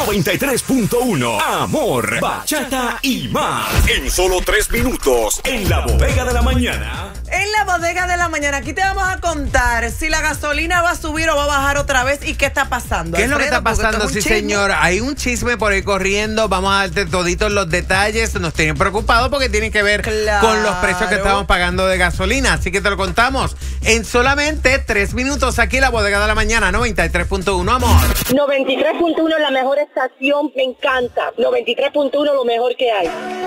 93.1 Amor, bachata y más. En solo 3 minutos, en la bodega de la mañana. En la bodega de la mañana, aquí te vamos a contar si la gasolina va a subir o va a bajar otra vez y qué está pasando. ¿Qué es lo que está pasando? Sí, chisme. señor. Hay un chisme por ahí corriendo. Vamos a darte toditos los detalles. Nos tienen preocupados porque tienen que ver con los precios que estamos pagando de gasolina. Así que te lo contamos en solamente 3 minutos aquí en la bodega de la mañana. 93.1 Amor. 93.1 la mejor estación, me encanta. 93.1 lo mejor que hay.